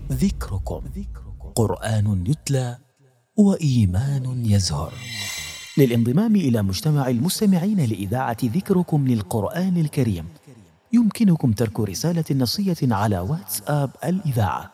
ذكركم قرآن يتلى وإيمان يزهر. للانضمام إلى مجتمع المستمعين لإذاعة ذكركم للقرآن الكريم يمكنكم ترك رسالة نصية على واتساب الإذاعة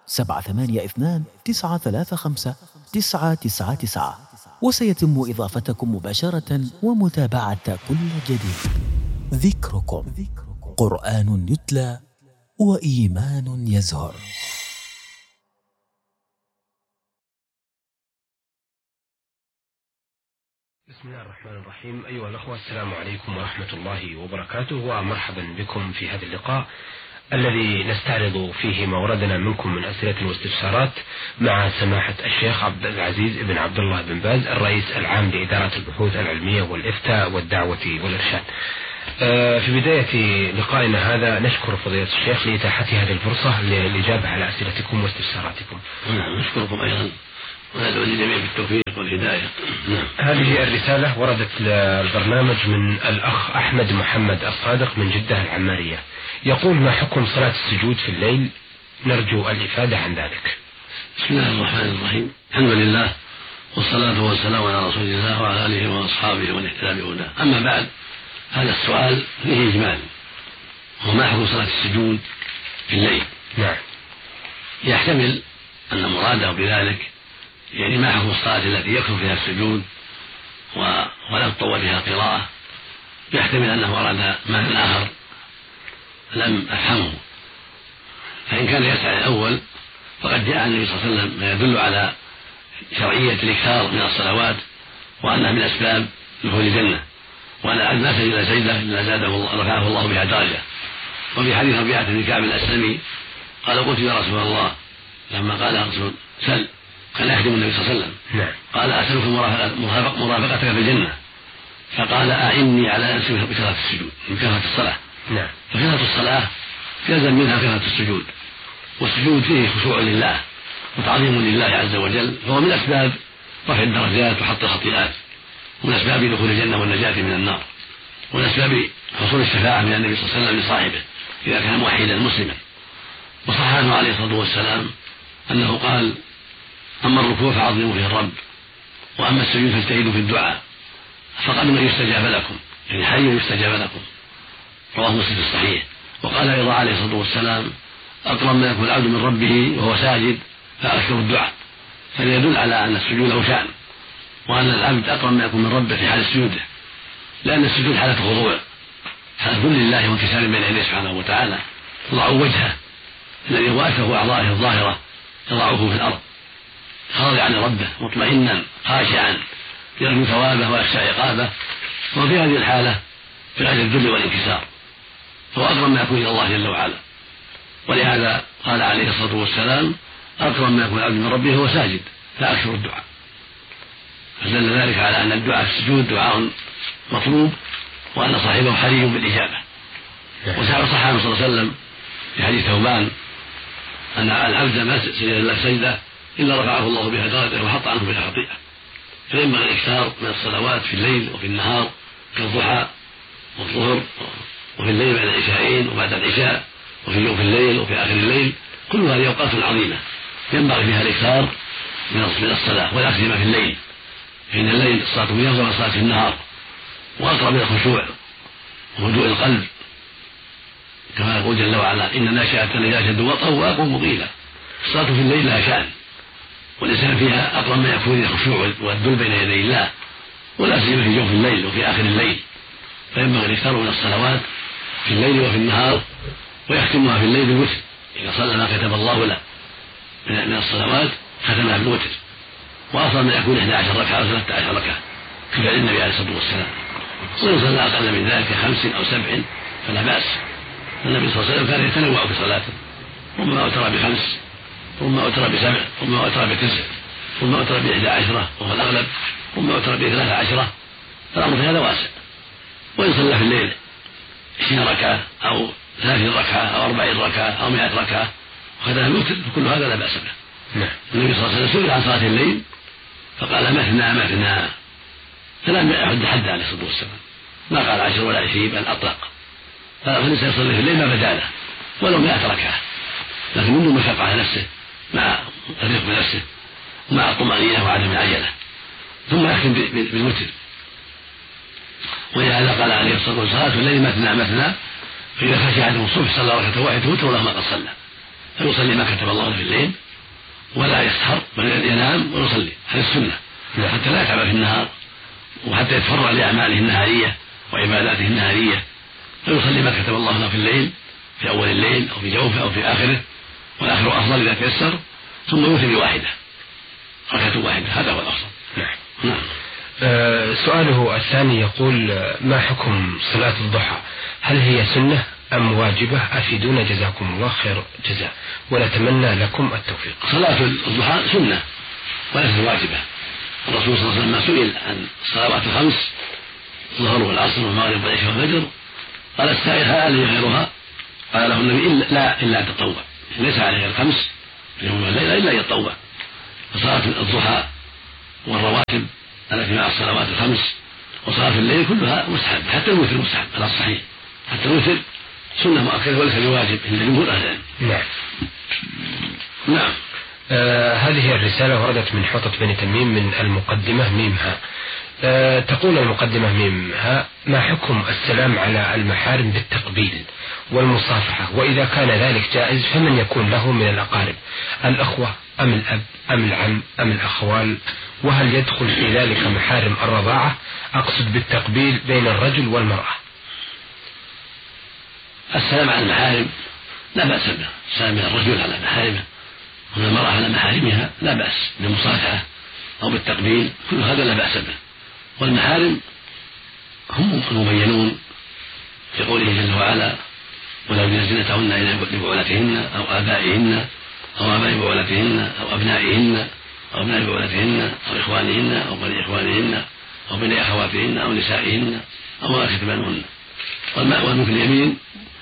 782-935-999، وسيتم إضافتكم مباشرة ومتابعة كل جديد. ذكركم قرآن يتلى وإيمان يزهر. بسم الله الرحمن الرحيم. أيها الأخوة، السلام عليكم ورحمة الله وبركاته، ومرحبا بكم في هذا اللقاء الذي نستعرض فيه ما وردنا منكم من أسئلة واستفسارات مع سماحة الشيخ عبد العزيز بن عبد الله بن باز، الرئيس العام لإدارة البحوث العلمية والإفتاء والدعوة والإرشاد. في بداية لقائنا هذا نشكر فضيلة الشيخ لإتاحة هذه الفرصة للإجابة على أسئلتكم واستفساراتكم. نشكركم أيضا وندعو للجميع بالتوفيق والهداية. هذه الرسالة وردت للبرنامج من الأخ أحمد محمد الصادق من جدة العمارية، يقول: ما حكم صلاة السجود في الليل؟ نرجو الإفادة عن ذلك. بسم الله الرحمن الرحيم، الحمد لله والصلاة والسلام على رسول الله وعلى آله وأصحابه ومن اهتدى بهداه. أما بعد، هذا السؤال فيه إجمال، وما حكم صلاة السجود في الليل؟ نعم. يحتمل أن مراده بذلك يعني ما حكم الصلاة التي يكثر فيها السجود ولا تطول فيها قراءة. يحتمل أنه أراد معنى آخر لم أفهمه، فإن كان يسعى الأول فقد جاء النبي صلى الله عليه وسلم ما يدل على شرعية الإكثار من الصلوات وأنها من أسباب دخول الجنة، وأن لا سجد سجدة إلا رفعه الله بها درجة. وفي حديث ربيعة بن كعب الأسلمي قال: قلت يا رسول الله، لما قال الرسول سل كان يخدم النبي صلى الله عليه وسلم، قال: أسألك مرافقتك في الجنة، فقال: أعني على نفسي بكثرة السجود، بكثرة الصلاة. فكثرة الصلاة يلزم منها كثرة السجود، والسجود فيه خشوع لله وتعظيم لله عز وجل، فهو من أسباب رفع الدرجات وحط الخطيئات، ومن أسباب دخول الجنة والنجاة من النار، ومن أسباب حصول الشفاعة من النبي صلى الله عليه وسلم لصاحبه إذا كان موحدا مسلما. وصح عنه عليه الصلاة والسلام أنه قال: أما الركوع فعظموا فيه الرب، وأما السجود فاجتهدوا في الدعاء، فقالوا أن يستجاب لكم، يعني حي يستجاب لكم. رواه مسلم في الصحيح. وقال أيضا عليه الصلاة والسلام: أقرب ما يكون العبد من ربه وهو ساجد فأكثر الدعاء. فليدل على أن السجود له شأن، وأن العبد أقرب ما يكون من ربه في حال سجوده، لأن السجود حالة خضوع، حالة ذل لله وانكسار بين يديه سبحانه وتعالى. يضع وجهه الذي هو أشرف أعضائه الظاهرة يضعه في الأرض خاضعا لربه مطمئنا خاشعا يرجو ثوابه ويخشى عقابه، وفي هذه الحالة في غاية الذل والانكسار، فهو أقرب ما يكون إلى الله جل وعلا. ولهذا قال عليه الصلاة والسلام: أقرب ما يكون العبد من ربه هو ساجد فأكثر الدعاء. فدل ذلك على أن الدعاء في السجود دعاء مطلوب، وأن صاحبه حري بالإجابة. وصح عنه صلى الله عليه وسلم في حديث ثوبان أن العبد ما سجد إلا سجدة إلا رفعه الله بها درجة وحط عنه بها خطيئة. فينبغي الإكثار من الصلوات في الليل وفي النهار كالضحى والظهر، وفي الليل بعد العشاءين وبعد العشاء، وفي جوف الليل وفي آخر الليل. كل هذه أوقات عظيمة ينبغي فيها الإكثار من الصلاة، ولا سيما في الليل، فإن الليل الصلاة فيه أفضل من صلاة النهار، وأقرب من الخشوع وهدوء القلب، كما يقول جل وعلا: إن ناشئة الليل أشد وطئا وأقوم قيلا. الصلاة في الليل لها شأن، والإنسان فيها أقرب ما يكون الخشوع والذل بين يدي الله، ولا سيما في جوف الليل وفي آخر الليل. فينبغي الإكثار من الصلوات في الليل وفي النهار، ويختمها في الليل بالوتر. إذا صلى ما كتب الله له من الصلوات ختمها بالوتر، وأفضل من يكون 11 ركعة أو 13 ركعة كفعل النبي عليه الصلاة والسلام. وإن صلى أقل من ذلك 5 أو 7 فلا بأس. النبي صلى الله عليه وسلم كان يتنوع في صلاته، ربما أوتر ب5، ربما أوتر ب7، ربما أوتر ب9، ربما أوتر ب11 وهو الأغلب، ربما أوتر ب13. فالأمر في هذا واسع. وإن صلى في الليل 20 ركعة أو 30 ركعة أو 40 ركعة أو 100 ركعة وختمها الوتر، فكل هذا لا بأس به. النبي صلى الله عليه وسلم سئل عن صلاة الليل فقال: مثنى مثنى، فلم يحد حد عليه الصلاة والسلام، ما قال 10 ولا 20، بل أطلق. فالإنسان يصلي في الليل ما بدا له ولو 100 ركعة، لكن منه مشقة على نفسه مع الرفق بنفسه ومع الطمأنينة وعدم العجلة، ثم يختم بالوتر. ولهذا قال عليه الصلاة والسلام: صلاة الليل مثنى مثنى، فإذا خشي أحدهم الصبح صلى ركعة واحدة وتر له ما قد صلى، فيصلي ما كتب الله له في الليل ولا يسهر بل ينام ويصلي. هذه السنة حتى لا يتعب في النهار وحتى يتفرغ لأعماله النهارية وعباداته النهارية، فيصلي ما كتب الله له في الليل في أول الليل أو في جوفه أو في آخره، والآخر أفضل إذا تيسر، ثم يوتر بواحدة ركعة واحدة، هذا هو الأفضل. نعم. سؤاله الثاني يقول: ما حكم صلاة الضحى؟ هل هي سنة أم واجبة؟ أفيدونا جزاكم الله خير جزاء، ونتمنى لكم التوفيق. صلاة الضحى سنة وليست واجبة. الرسول صلى الله عليه وسلم ما سئل عن الصلوات الخمس الظهر والعصر والمغرب والعشاء والفجر قال السائل: هل علي غيرها؟ قال له النبي: لا إلا تطوع، ليس عليه الخمس في يوم والليلة إلا يتطوع. فصلاة الضحى والرواتب التي مع الصلوات الخمس وصلاة الليل كلها مستحب، حتى الوتر مستحب على الصحيح، حتى الوتر سنة مؤكدة وليس بواجب عند جمهور أهل العلم. نعم. هذه الرسالة وردت من حوطة بني تميم من المقدمة ميمها. تقول المقدمة ميمها: ما حكم السلام على المحارم بالتقبيل والمصافحة؟ وإذا كان ذلك جائز فمن يكون له من الأقارب؟ الأخوة أم الأب أم العم أم الأخوال؟ وهل يدخل في ذلك محارم الرضاعة؟ أقصد بالتقبيل بين الرجل والمرأة. السلام على المحارم لا بأس به، السلام من الرجل على محارمه ومن المرأة على محارمها لا بأس بالمصافحة أو بالتقبيل، كل هذا لا بأس به. والمحارم هم المبينون في قوله جل وعلا: ولو زينتهن إلى لبعولتهن أو آبائهن أو آباء بعولتهن أو أبنائهن أو أبناء بعولتهن أو إخوانهن أو بني إخوانهن أو بني أخواتهن أو نسائهن أو ما كتب عنهن. والملك اليمين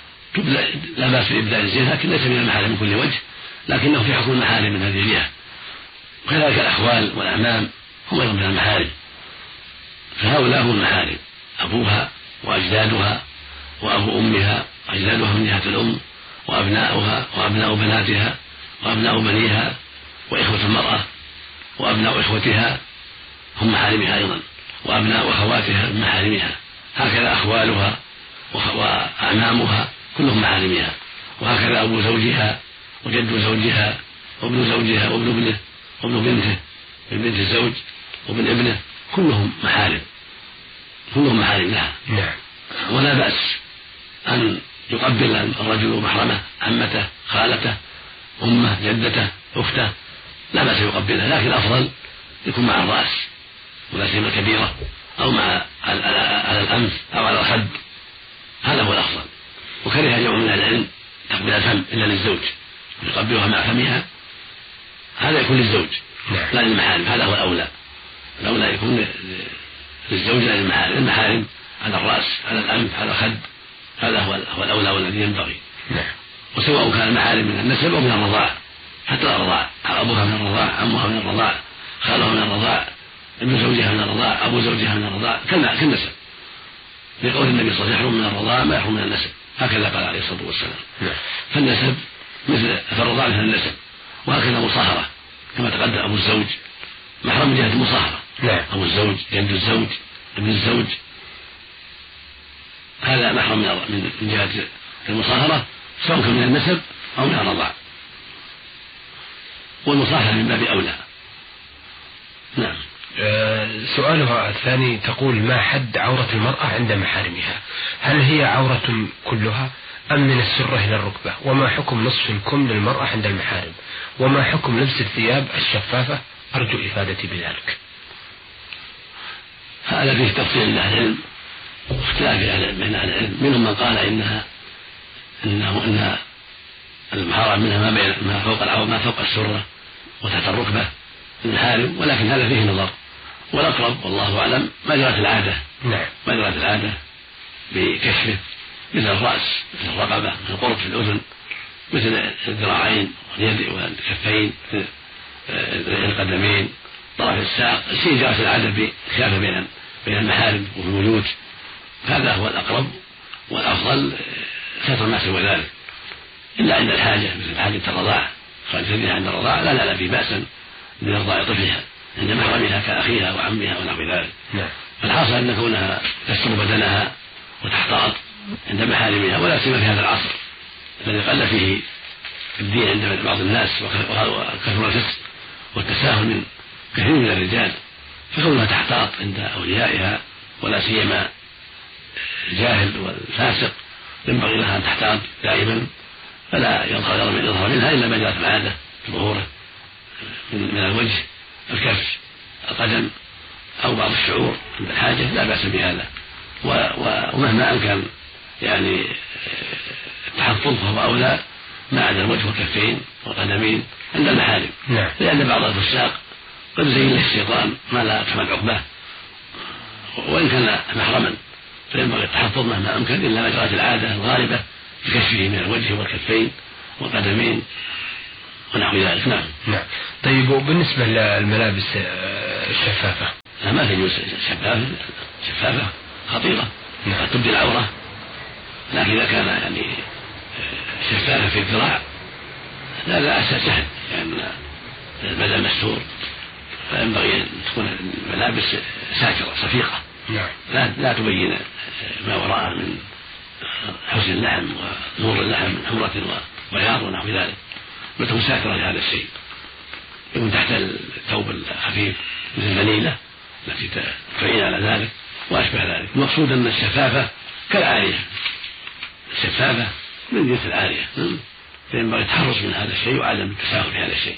لا بأس بإبداء الزينة، لكن ليس من المحارم من كل وجه، لكنه في حكم المحارم من هذه الجهة. وكذلك الأخوال والأعمام هم أيضا من المحارم، فهؤلاء هم المحارم: أبوها وأجدادها وأبو أمها وأجدادها من جهة الأم وأبناؤها وأبناء بناتها وأبناء بنيها وإخوة المرأة وأبناء إخوتها هم محارمها أيضا، وأبناء أخواتها من محارمها، هكذا أخوالها وأعمامها كلهم محارمها، وهكذا أبو زوجها وجد زوجها وابن زوجها وابن ابنه وابن بنته من بنت الزوج وابن ابنه كلهم محارم، كلهم محارم لها. ولا بأس أن يقبل الرجل محرمه، عمته، خالته، أمه، جدته، أخته، لا بأس يقبلها، لكن الأفضل يكون مع الرأس ولا سيما الكبيرة أو مع على الأنف أو على الخد، هذا هو الأفضل. وكره جمع من العلم تقبل الفم إلا للزوج، يقبلها مع فمها، هذا يكون للزوج لا للمحارم، هذا هو الأولى. الأولى يكون للزوج لا للمحارم، المحارم على الرأس على الأنف على الخد، هذا هو الأولى والذي ينبغي. وسواء كان المحارم من النسب أو من الرضاع، حتى الرضاع، أبوها من الرضاع، عمها من الرضاع، خالها من الرضاع، ابن زوجها من الرضاع، أبو زوجها من الرضاع، كالنسب، لقول النبي صلى الله عليه وسلم: يحرم من الرضاع ما يحرم من النسب، هكذا قال عليه الصلاة والسلام. فالنسب مثل الرضاع مثل النسب، وهكذا مصاهرة كما تقدم أبو الزوج محرم من جهة المصاهرة، أبو الزوج، جد الزوج، ابن الزوج، هذا محرم من جهة المصاهرة سواء كان من النسب أو من الرضاع، والمصاهرة من باب أولى. نعم. سؤالها الثاني تقول: ما حد عورة المرأة عند محارمها؟ هل هي عورة كلها أم من السرة إلى الركبة؟ وما حكم نصف الكم للمرأة عند المحارم؟ وما حكم لبس الثياب الشفافة؟ أرجو إفادتي بذلك. هذا فيه تفصيل من أهل العلم واختلاف بين أهل العلم، منهم من قال إن المحرم منها ما فوق العورة ما فوق السرة وتحت الركبة المحارم، ولكن هذا فيه نظر، والأقرب والله أعلم ما جرت العادة. ما جرت العادة بكشفه، مثل الرأس، مثل الرقبة، مثل القرط في الأذن، مثل الذراعين واليد والكفين، مثل القدمين، طرف الساق، شيء جرت العادة بخلافه بين المحارم وفي الوجود، هذا هو الأقرب والأفضل ستر ما سوى ذلك، إلا عند الحاجة مثل حاجة الرضاع خالد عند الرضاع لا في بأسا من إرضاع طفلها عند محرمها كأخيها وعمها ونحو ذلك. الحاصل أن كونها تستر بدنها وتحتاط عند محارمها، ولا سيما في هذا العصر الذي قل فيه الدين عند بعض الناس وكثر الفسق والتساهل من كثير من الرجال، فكونها تحتاط عند أوليائها ولا سيما الجاهل والفاسق ينبغي لها أن تحتاط دائما، فلا يظهر منها إلا ما جرت العادة في ظهوره من الوجه، الكف، القدم، أو بعض الشعور عند الحاجة، لا بأس بهذا. ومهما أمكن يعني التحفظ فهو أولى ما عدا الوجه والكفين والقدمين عند المحارم، لأن بعض الفساق قد زين له الشيطان ما لا تحمل عقباه وإن كان محرما، فينبغي التحفظ مهما أمكن إلا ما جرت العادة الغالبة في كشفه من الوجه والكفين والقدمين ونحو ذلك. نعم. طيب، وبالنسبة للملابس الشفافة؟ ما تجوز شفافة خطيرة قد تبدي العورة، لكن إذا كان يعني شفافة في الذراع لا بأس سهل، لأن البدن مستور، فينبغي أن تكون الملابس ساترة صفيقة لا تبين ما وراءه من حسن اللحم ونور اللحم من حمرة وبياض ونحو ذلك، بتكون ساترة لهذا الشيء، يكون تحت الثوب الخفيف مثل الفنيلة التي تعين على ذلك وأشبه ذلك. المقصود أن الشفافة كالعارية، الشفافة من جنس العارية، فينبغي التحرص من هذا الشيء وعدم التساهل في هذا الشيء.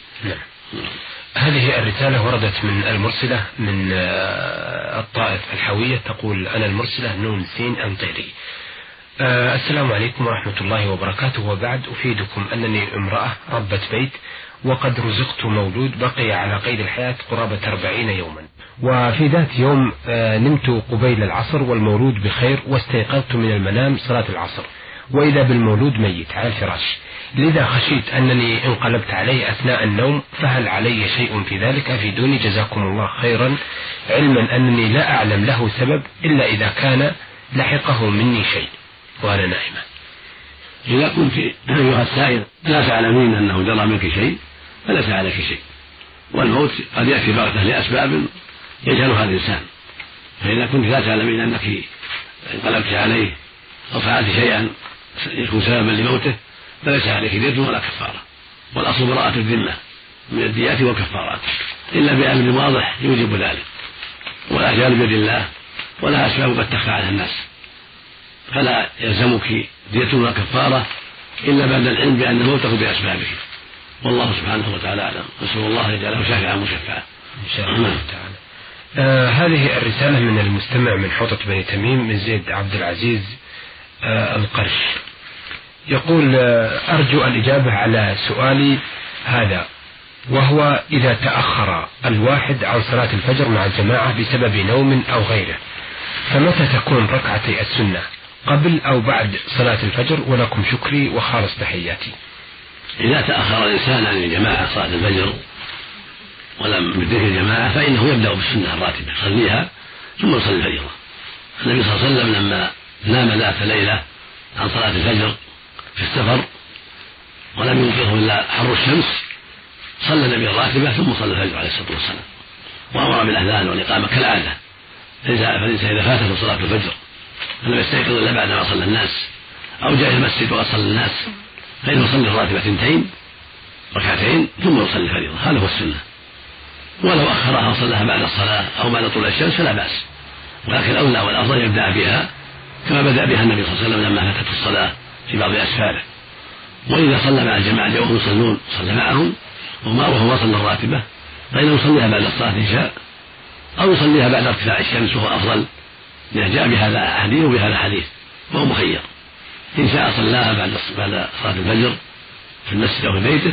هذه الرسالة وردت من المرسلة من الطائف الحوية، تقول: أنا المرسلة نون سين أنطيري. السلام عليكم ورحمة الله وبركاته، وبعد أفيدكم أنني امرأة ربة بيت، وقد رزقت مولود بقي على قيد الحياة قرابة 40 يوما، وفي ذات يوم نمت قبيل العصر والمولود بخير، واستيقظت من المنام صلاة العصر وإذا بالمولود ميت على الفراش، لذا خشيت أنني انقلبت عليه أثناء النوم، فهل علي شيء في ذلك؟ أفيدوني جزاكم الله خيرا، علما أنني لا أعلم له سبب إلا إذا كان لحقه مني شيء وأنا نائمة. إذا كنت أيها السائل لا تعلمين أنه جرى منك شيء فليس عليك شيء، والموت قد يأتي بغتة لأسباب يجهلها الإنسان، فإذا كنت لا تعلمين أنك انقلبت عليه أو فعلت شيئا يكون سببا لموته فليس عليك دية ولا كفارة، والأصل براءة الذمة من الديات والكفارات إلا بأمر واضح يوجب ذلك، والأجال بيد الله ولا أسباب قد تخفى على الناس، فلا يلزمك دية ولا كفارة إلا بعد العلم بأن موته بأسبابه، والله سبحانه وتعالى أعلم. نسأل الله يجعله شافعا مشفعا إن شاء الله تعالى. هذه الرسالة من المستمع من حوطة بني تميم من زيد عبد العزيز القرش، يقول: أرجو الإجابة على سؤالي هذا، وهو: إذا تأخر الواحد عن صلاة الفجر مع الجماعة بسبب نوم أو غيره، فمتى تكون ركعتي السنة، قبل أو بعد صلاة الفجر؟ ولكم شكري وخالص تحياتي. إذا تأخر الإنسان عن الجماعة صلاة الفجر ولم يدرك الجماعة فإنه يبدأ بالسنة الراتبة، يصليها ثم يصلي الفجر. النبي صلى الله عليه وسلم لما نام ذات ليلة عن صلاة الفجر في السفر ولم ينقذه إلا حر الشمس صلى النبي الراتبة ثم صلى الفجر عليه الصلاة والسلام، وأمر بالأذان والإقامة كالعادة، فليس إذا فاتته صلاة الفجر فلم يستيقظ إلا بعد ما صلى الناس أو جاء المسجد وقد صلى الناس فإنه يصلي الراتبة 2 ركعتين ثم يصلي الفريضة، هذا هو السنة. ولو أخرها وصلىها بعد الصلاة أو بعد طلوع الشمس فلا بأس، ولكن الأولى والأفضل يبدأ بها كما بدأ بها النبي صلى الله عليه وسلم لما فاتته الصلاة في بعض أسفاره. وإذا صلى مع الجماعة وهم يصلون صلى معهم وهو صلى الراتبة فإنه يصليها بعد الصلاة إن شاء، أو يصليها بعد ارتفاع الشمس وهو أفضل، لأن جاء بهذا حديث وبهذا حديث، وهو مخير، إن شاء صلاها بعد صلاة الفجر في المسجد أو في بيته،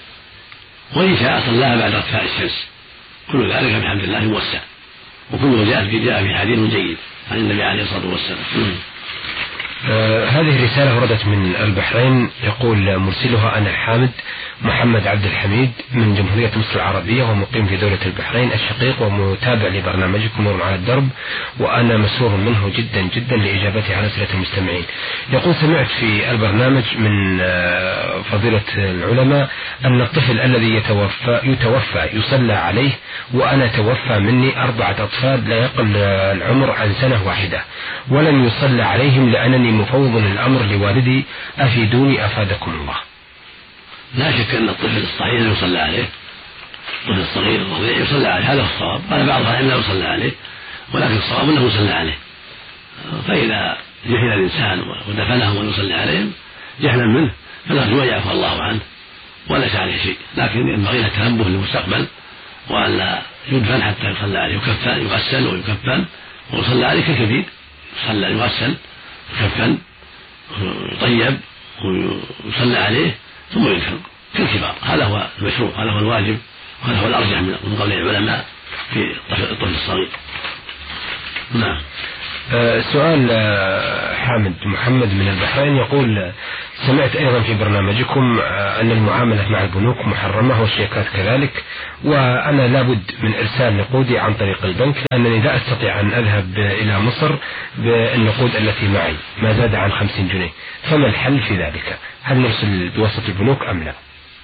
وإن شاء صلاها بعد ارتفاع الشمس، كل ذلك بحمد الله موسع، وكله جاء في حديث جيد عن النبي عليه الصلاة والسلام. هذه الرسالة وردت من البحرين، يقول مرسلها: أنا حامد محمد عبد الحميد من جمهورية مصر العربية ومقيم في دولة البحرين الشقيق ومتابع لبرنامجكم نور على الدرب، وأنا مسرور منه جدا جدا لإجابته على أسئلة المستمعين. يقول: سمعت في البرنامج من فضيلة العلماء أن الطفل الذي يتوفى يصلى عليه، وأنا توفى مني 4 أطفال لا يقل العمر عن سنة واحدة ولم يصلى عليهم لأنني مفوض الأمر لوالدي، أفيدوني أفادكم الله. لا شك أن الطفل الصغير يصلى عليه، الطفل الصغير الرضيع يصلى عليه، هذا هو الصواب. قال بعض العلماء لا يصلى عليه، ولكن الصواب أنه يصلى عليه. فإذا جهل الإنسان ودفنهم ويصلي عليهم جهلا منه فله أن يعفو الله عنه وليس عليه شيء، لكن ينبغي له التنبه للمستقبل وأن لا يدفن حتى يصلى عليه، يغسل ويكفن ويصلى عليه كالكبير، يغسل يكفن يطيب ويصلى عليه ثم يدفن كالكبار. هذا هو المشروع، هذا هو الواجب، وهذا هو الأرجح من قول العلماء في الطفل الصغير. نعم. سؤال حامد محمد من البحرين يقول: سمعت أيضا في برنامجكم أن المعاملة مع البنوك محرمة والشيكات كذلك، وأنا لابد من إرسال نقودي عن طريق البنك لأنني لا أستطيع أن أذهب إلى مصر بالنقود التي معي ما زاد عن 50 جنيه، فما الحل في ذلك؟ هل نرسل بواسطة البنوك أم لا؟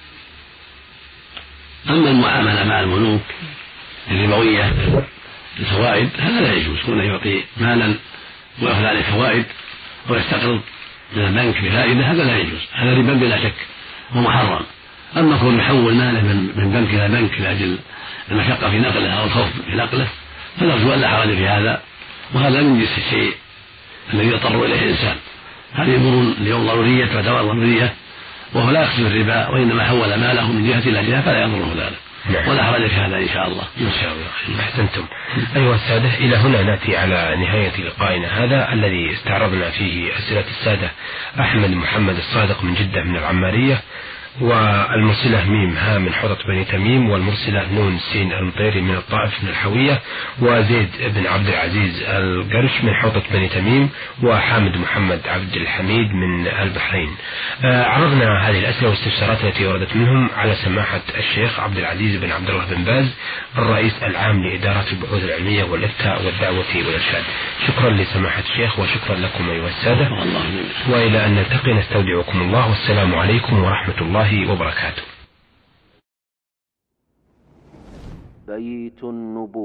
أما المعاملة مع البنوك الربوية الفوائد هذا لا يجوز، كونه يعطي مالا ويأخذ عليه فوائد ويستقرض من البنك بفائدة، هذا لا يجوز، هذا ربا بلا شك ومحرم. أما كون يحول ماله من بنك إلى بنك لأجل المشقة في نقله أو الخوف في نقله فنرجو أن لا حرج في هذا، وهذا من جنس الشيء الذي يضطر إليه الإنسان. هذه أمور اليوم ضرورية ودواء ضرورية، وهو لا يقصد الربا وإنما حول ماله من جهة إلى جهة فلا يضره ذلك. نعم. ولا حرج في هذا إن شاء الله. إن شاء الله. أحسنتم. أيها السادة، إلى هنا نأتي على نهاية لقائنا هذا الذي استعرضنا فيه أسئلة السادة أحمد محمد الصادق من جدة من العمارية، والمرسلة ميم ها من حوضة بني تميم، والمرسلة نون سين المطيري من الطائف من الحوية، وزيد بن عبد العزيز القرش من حوضة بني تميم، وحامد محمد عبد الحميد من البحرين. عرضنا هذه الأسئلة والاستفسارات التي وردت منهم على سماحة الشيخ عبد العزيز بن عبد الله بن باز الرئيس العام لإدارة البحوث العلمية والإفتاء والدعوة والإرشاد. شكرا لسماحة الشيخ وشكرا لكم أيها السادة، وإلى أن نلتقي نستودعكم الله، والسلام عليكم ورحمة الله وبركاته. بيت النبوة.